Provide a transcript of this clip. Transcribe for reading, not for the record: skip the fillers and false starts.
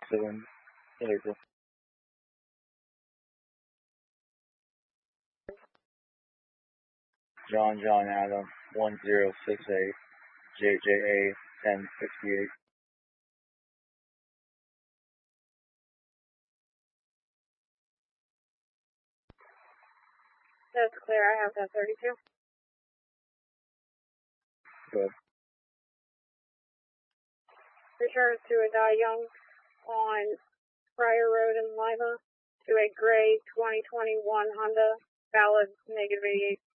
7 April. John Adam 1068 JJA 1068. That's clear. I have that 32. Good. Returns to a Die Young on Pryor Road in Lima to a gray 2021 Honda, valid -88.